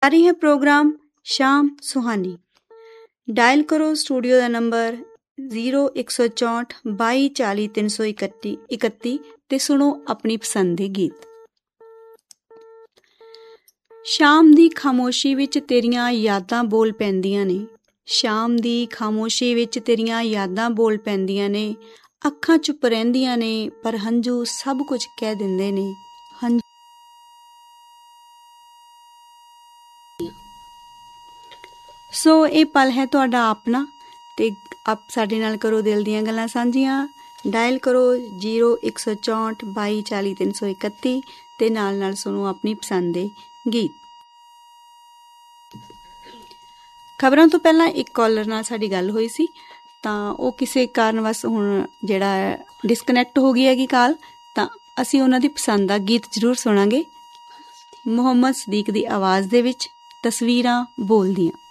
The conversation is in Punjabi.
ਰਹੀ ਹੈ ਪ੍ਰੋਗਰਾਮ ਸ਼ਾਮ ਸੁਹਾਨੀ। ਡਾਇਲ ਕਰੋ ਸਟੂਡੀਓ ਦਾ ਨੰਬਰ 0164 2240 331 ਤੇ ਸੁਣੋ ਆਪਣੀ ਪਸੰਦ ਦੇ ਗੀਤ। ਸ਼ਾਮ ਦੀ ਖਾਮੋਸ਼ੀ ਵਿੱਚ ਤੇਰੀਆਂ ਯਾਦਾਂ ਬੋਲ ਪੈਂਦੀਆਂ ਨੇ, ਸ਼ਾਮ ਦੀ ਖਾਮੋਸ਼ੀ ਵਿੱਚ ਤੇਰੀਆਂ ਯਾਦਾਂ ਬੋਲ ਪੈਂਦੀਆਂ ਨੇ, ਅੱਖਾਂ ਚੁੱਪ ਰਹਿੰਦੀਆਂ ਨੇ ਪਰ ਹੰਝੂ ਸਭ ਕੁਝ ਕਹਿ ਦਿੰਦੇ ਨੇ। ਸੋ ਇਹ ਪਲ ਹੈ ਤੁਹਾਡਾ ਆਪਣਾ ਤੇ ਆਪ ਸਾਡੇ ਨਾਲ ਕਰੋ ਦਿਲ ਦੀਆਂ ਗੱਲਾਂ ਸਾਂਝੀਆਂ। ਡਾਇਲ ਕਰੋ 0164 2240 331 ਤੇ ਨਾਲ ਸੁਣੋ ਆਪਣੀ ਪਸੰਦ ਦੇ ਗੀਤ। ਖਬਰਾਂ ਤੋਂ ਪਹਿਲਾਂ ਇੱਕ ਕਾਲਰ ਨਾਲ ਸਾਡੀ ਗੱਲ ਹੋਈ ਸੀ ਤਾਂ ਉਹ ਕਿਸੇ ਕਾਰਨ ਵਸ ਹੁਣ ਜਿਹੜਾ ਡਿਸਕਨੈਕਟ ਹੋ ਗਈ ਹੈਗੀ ਕਾਲ, ਤਾਂ ਅਸੀਂ ਉਹਨਾਂ ਦੀ ਪਸੰਦ ਦਾ ਗੀਤ ਜ਼ਰੂਰ ਸੁਣਾਂਗੇ। ਮੁਹੰਮਦ ਸਦੀਕ ਦੀ ਆਵਾਜ਼ ਦੇ ਵਿੱਚ ਤਸਵੀਰਾਂ ਬੋਲਦੀਆਂ।